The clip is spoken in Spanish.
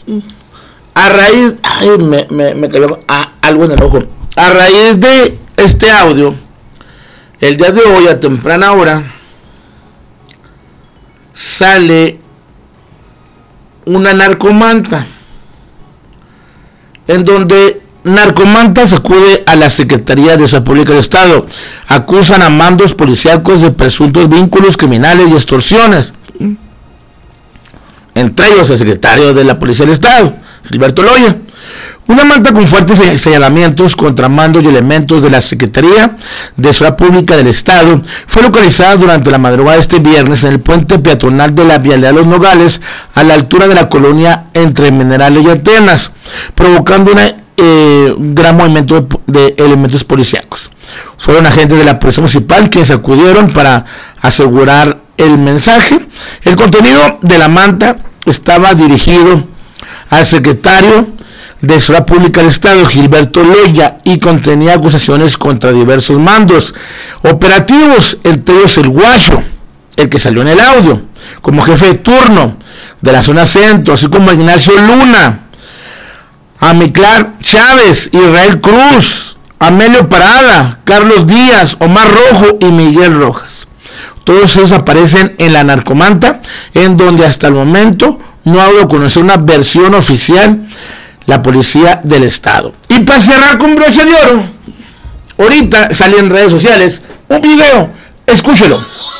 A raíz, me cayó algo en el ojo. A raíz de este audio, el día de hoy a temprana hora sale una narcomanta, en donde narcomanta acude a la Secretaría de Seguridad Pública del Estado. Acusan a mandos policíacos de presuntos vínculos criminales y extorsiones, entre ellos el secretario de la Policía del Estado, Gilberto Loya. Una manta con fuertes señalamientos contra mandos y elementos de la Secretaría de Seguridad Pública del Estado fue localizada durante la madrugada de este viernes en el puente peatonal de la vialidad Los Nogales, a la altura de la colonia entre Minerales y Atenas, provocando un gran movimiento de elementos policíacos. Fueron agentes de la Policía Municipal quienes acudieron para asegurar el mensaje. El contenido de la manta estaba dirigido al secretario de Seguridad Pública del Estado, Gilberto Loya, y contenía acusaciones contra diversos mandos operativos, entre ellos el Guacho, el que salió en el audio, como jefe de turno de la zona centro, así como Ignacio Luna, Amiclar Chávez, Israel Cruz, Amelio Parada, Carlos Díaz, Omar Rojo y Miguel Rojas. Todos ellos aparecen en la narcomanta, en donde hasta el momento no ha dado a conocer una versión oficial la Policía del Estado. Y para cerrar con broche de oro, ahorita sale en redes sociales un video, escúchelo.